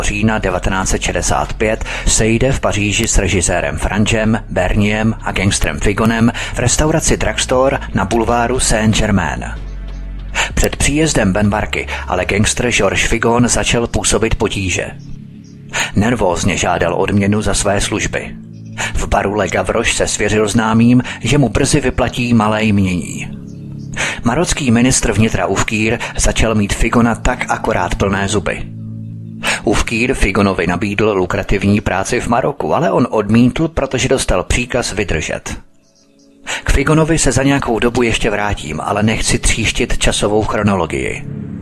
října 1965 sejde v Paříži s režisérem Franchem, Berniem a gangstrem Figonem v restauraci Drugstore na bulváru Saint-Germain. Před příjezdem Benbarky ale gangster Georges Figon začal působit potíže. Nervózně žádal odměnu za své služby. V baru Le Gavroche se svěřil známým, že mu brzy vyplatí malé jmění. Marocký ministr vnitra Oufkir začal mít Figona tak akorát plné zuby. Oufkir Figonovi nabídl lukrativní práci v Maroku, ale on odmítl, protože dostal příkaz vydržet. K Figonovi se za nějakou dobu ještě vrátím, ale nechci tříštit časovou chronologii.